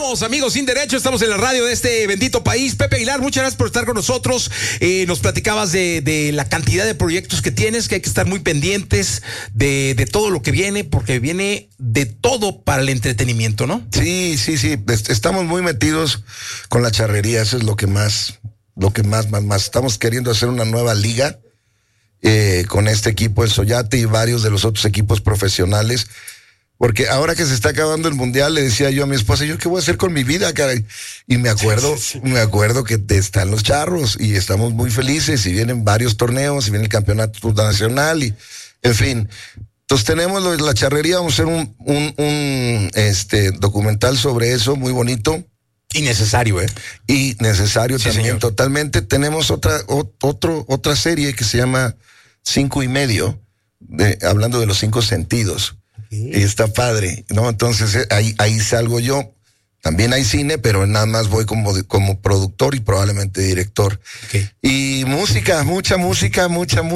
Regresamos, amigos sin derecho, estamos en la radio de este bendito país. Pepe Aguilar, muchas gracias por estar con nosotros. Nos platicabas de la cantidad de proyectos que tienes, que hay que estar muy pendientes de todo lo que viene, porque viene de todo para el entretenimiento, ¿no? Sí. Estamos muy metidos con la charrería, eso es lo que más. Estamos queriendo hacer una nueva liga con este equipo, el Soyate y varios de los otros equipos profesionales. Porque ahora que se está acabando el mundial, le decía yo a mi esposa, ¿yo qué voy a hacer con mi vida, caray? Y me acuerdo que están los charros y estamos muy felices y vienen varios torneos y viene el campeonato nacional y, en fin. Entonces tenemos la charrería, vamos a hacer un documental sobre eso, muy bonito. Y necesario, Y necesario sí, también, señor. totalmente. Tenemos otra serie que se llama 5 y medio, hablando de los 5 sentidos. Y está padre, ¿no? Entonces ahí salgo yo. También hay cine, pero nada más voy como productor y probablemente director. Okay. Y música, mucha música.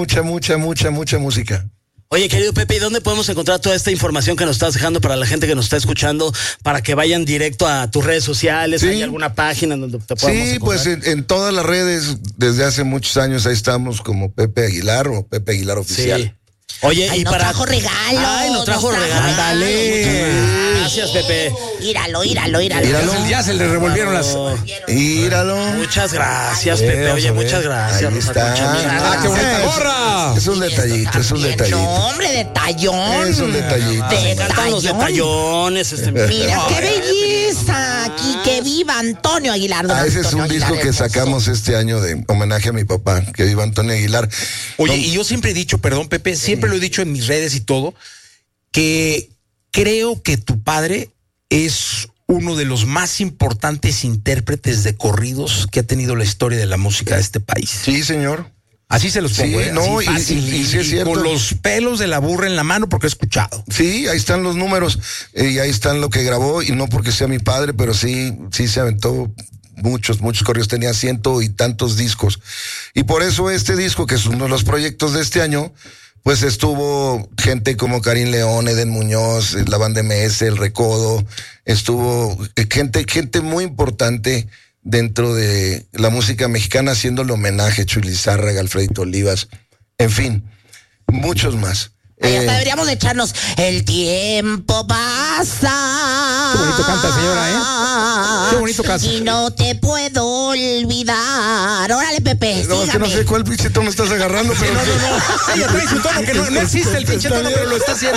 Oye, querido Pepe, ¿y dónde podemos encontrar toda esta información que nos estás dejando para la gente que nos está escuchando, para que vayan directo a tus redes sociales? Sí. ¿Hay alguna página donde te podamos encontrar? Pues en todas las redes, desde hace muchos años, ahí estamos como Pepe Aguilar o Pepe Aguilar Oficial. Sí. Oye, Ay, y nos para... trajo regalos. Ay, nos trajo regalos. Ándale. Gracias, Pepe. Íralo. Ya se le revolvieron las... Íralo. Muchas gracias, Pepe. Oye, muchas gracias. Ahí Rosa está. Concha, mil ¡Ah, gracias. qué bonita gorra! Es un detallito, No, hombre, detallón. Es un detallito. Me encantan los detallones. Mira, qué belleza. Aquí, que viva Antonio Aguilar. don Ese es Antonio un disco Aguilar, que hermoso. sacamos este año de homenaje a mi papá, que viva Antonio Aguilar. Oye, y yo siempre he dicho, perdón, Pepe, siempre lo he dicho en mis redes y todo, que creo que tu padre es uno de los más importantes intérpretes de corridos que ha tenido la historia de la música de este país. Sí, señor. Así se los pongo, Sí, no, así fácil, y sí es cierto. con los pelos de la burra en la mano, porque he escuchado. Sí, ahí están los números y ahí están lo que grabó, y no porque sea mi padre, pero sí se aventó muchos corridos, tenía 100 y tantos discos. Y por eso este disco, que es uno de los proyectos de este año, pues estuvo gente como Karim León, Eden Muñoz, la banda MS, El Recodo, estuvo gente muy importante dentro de la música mexicana haciéndole homenaje, Chuy Lizárraga, Alfredito Olivas, en fin, muchos más. Ay, hasta deberíamos de echarnos el tiempo pasa. Qué bonito canta, señora, Qué bonito canta. Y no te puedo olvidar. Órale, Pepe, No, es que no sígame. sé cuál pinche tono estás agarrando, pero... Ella trae su tono que no existe el pinche tono, pero lo está haciendo.